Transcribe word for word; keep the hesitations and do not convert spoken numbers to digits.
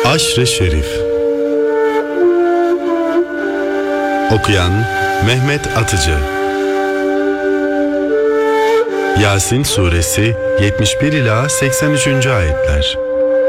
Aşr-ı Şerif. Okuyan Mehmet Atıcı. Yasin Suresi yetmiş bir ila seksen üçüncü ayetler.